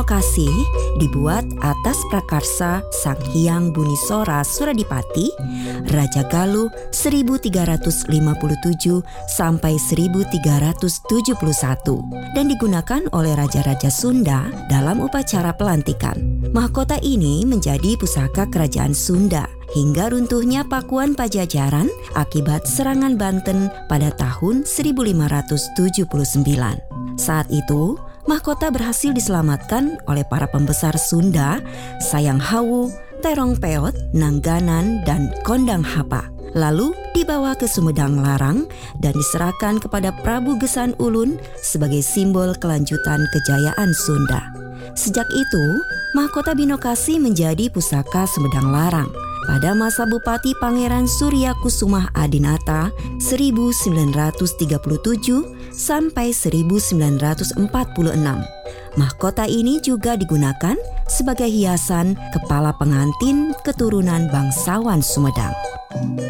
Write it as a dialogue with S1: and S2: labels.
S1: Binokasi dibuat atas prakarsa Sang Hyang Bunisora Suradipati, Raja Galuh 1357 sampai 1371 dan digunakan oleh raja-raja Sunda dalam upacara pelantikan. Mahkota ini menjadi pusaka kerajaan Sunda hingga runtuhnya Pakuan Pajajaran akibat serangan Banten pada tahun 1579. Saat itu, mahkota berhasil diselamatkan oleh para pembesar Sunda, Sayang Hawu, Terong Peot, Nangganan, dan Kondang Hapa. Lalu dibawa ke Sumedang Larang dan diserahkan kepada Prabu Gesan Ulun sebagai simbol kelanjutan kejayaan Sunda. Sejak itu, mahkota Binokasi menjadi pusaka Sumedang Larang. Pada masa Bupati Pangeran Surya Kusumah Adinata 1937 sampai 1946. Mahkota ini juga digunakan sebagai hiasan kepala pengantin keturunan bangsawan Sumedang.